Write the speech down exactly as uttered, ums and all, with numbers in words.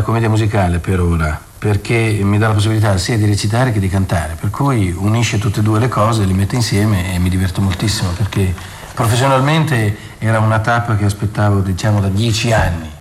commedia musicale per ora, perché mi dà la possibilità sia di recitare che di cantare, per cui unisce tutte e due le cose, li mette insieme e mi diverto moltissimo, perché professionalmente era una tappa che aspettavo, diciamo, da dieci anni.